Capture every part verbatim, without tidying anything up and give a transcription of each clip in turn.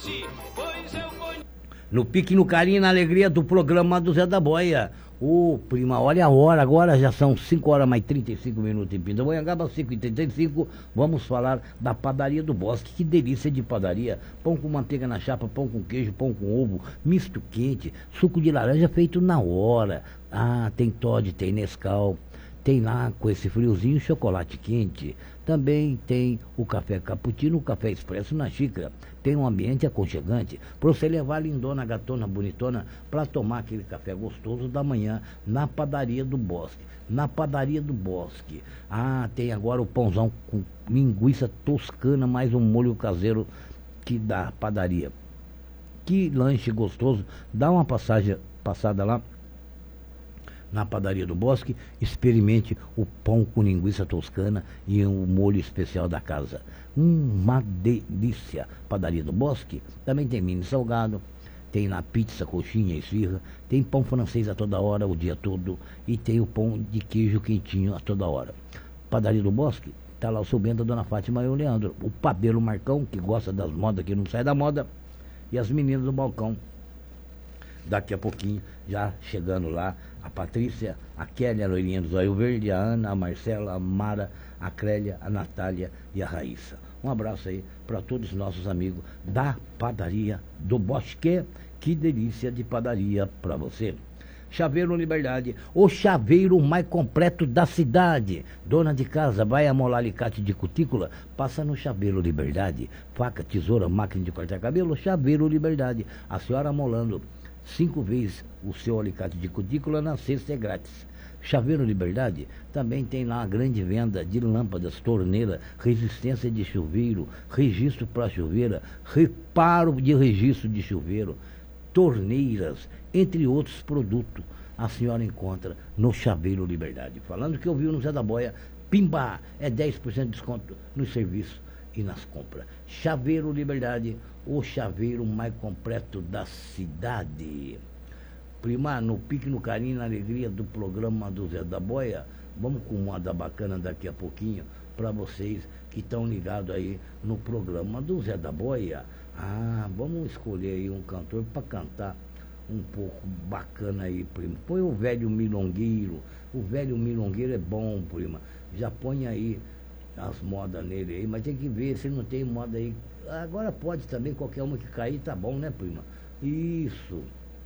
No pique, no carinho, na alegria do programa do Zé da Boia. Ô, oh, prima, olha a hora, agora já são cinco horas mais trinta e cinco minutos em Pindamonhangaba, cinco e trinta e cinco. Vamos falar da padaria do Bosque. Que delícia de padaria. Pão com manteiga na chapa, pão com queijo, pão com ovo, misto quente, suco de laranja feito na hora. Ah, tem Toddy, tem Nescau. Tem lá, com esse friozinho, chocolate quente. Também tem o café cappuccino, o café expresso na xícara. Tem um ambiente aconchegante para você levar a lindona, gatona, bonitona para tomar aquele café gostoso da manhã na padaria do Bosque. Na padaria do Bosque. Ah, tem agora o pãozão com linguiça toscana, mais um molho caseiro que da padaria. Que lanche gostoso. Dá uma passagem, passada lá na padaria do Bosque, experimente o pão com linguiça toscana e um molho especial da casa. Uma delícia. Padaria do Bosque também tem mini salgado, tem na pizza, coxinha, esfirra, tem pão francês a toda hora, o dia todo, e tem o pão de queijo quentinho a toda hora. Padaria do Bosque, tá lá o seu Bento, a dona Fátima e o Leandro, o padeiro Marcão, que gosta das modas, que não sai da moda, e as meninas do balcão. Daqui a pouquinho, já chegando lá, a Patrícia, a Kelly, a loirinha do Zóio Verde, a Ana, a Marcela, a Mara, a Crélia, a Natália e a Raíssa. Um abraço aí para todos os nossos amigos da padaria do Bosque. Que delícia de padaria para você. Chaveiro Liberdade, o chaveiro mais completo da cidade. Dona de casa, vai amolar alicate de cutícula? Passa no Chaveiro Liberdade. Faca, tesoura, máquina de cortar cabelo, Chaveiro Liberdade. A senhora amolando cinco vezes o seu alicate de cutícula, na sexta é grátis. Chaveiro Liberdade também tem lá a grande venda de lâmpadas, torneira, resistência de chuveiro, registro para chuveira, reparo de registro de chuveiro, torneiras, entre outros produtos. A senhora encontra no Chaveiro Liberdade. Falando que ouviu no Zé da Boia, pimba, é dez por cento de desconto no serviço e nas compras. Chaveiro Liberdade, o chaveiro mais completo da cidade. Prima, no pique, no carinho, na alegria do programa do Zé da Boia, vamos com moda bacana daqui a pouquinho para vocês que estão ligados aí no programa do Zé da Boia. Ah, vamos escolher aí um cantor para cantar um pouco bacana aí, prima. Põe o velho milongueiro. O velho milongueiro é bom, prima. Já põe aí as modas nele aí, mas tem que ver se não tem moda aí. Agora pode também, qualquer uma que cair, tá bom, né, prima? Isso.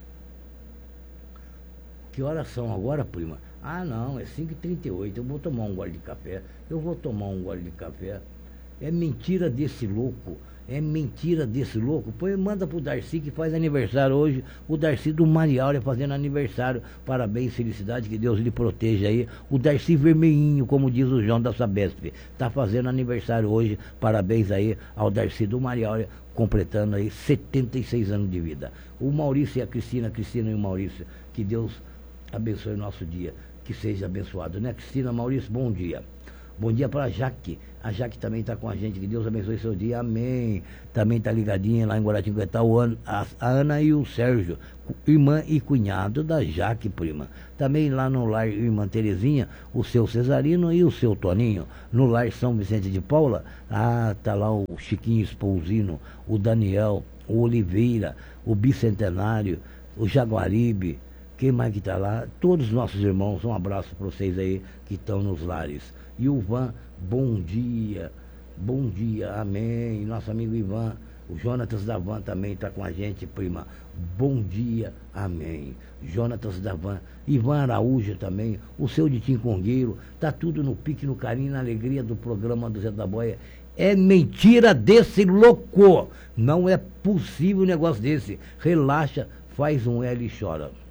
Que horas são agora, prima? Ah, não, é cinco e trinta e oito. Eu vou tomar um gole de café. Eu vou tomar um gole de café. É mentira desse louco. É mentira desse louco. Põe, manda pro Darcy, que faz aniversário hoje. O Darcy do Mariáurea fazendo aniversário. Parabéns, felicidade, que Deus lhe proteja aí. O Darcy Vermelhinho, como diz o João da Sabesp, tá fazendo aniversário hoje. Parabéns aí ao Darcy do Mariáurea, completando aí setenta e seis anos de vida. O Maurício e a Cristina, Cristina e o Maurício, que Deus abençoe o nosso dia, que seja abençoado, né, Cristina? Maurício, bom dia. Bom dia para a Jaque. A Jaque também está com a gente. Que Deus abençoe seu dia. Amém. Também está ligadinha lá em Guaratinguetá. A, a Ana e o Sérgio, irmã e cunhado da Jaque, prima. Também lá no lar Irmã Terezinha, o seu Cesarino e o seu Toninho. No lar São Vicente de Paula, ah, tá lá o Chiquinho Espousino, o Daniel, o Oliveira, o Bicentenário, o Jaguaribe. Quem mais que está lá? Todos os nossos irmãos, um abraço para vocês aí que estão nos lares. E o Ivan, bom dia, bom dia, amém. Nosso amigo Ivan, o Jonatas da Van também está com a gente, prima. Bom dia, amém. Jonatas da Van, Ivan Araújo também, o seu Ditim Congueiro, tá tudo no pique, no carinho, na alegria do programa do Zé da Boia. É mentira desse louco, não é possível um negócio desse. Relaxa, faz um L e chora.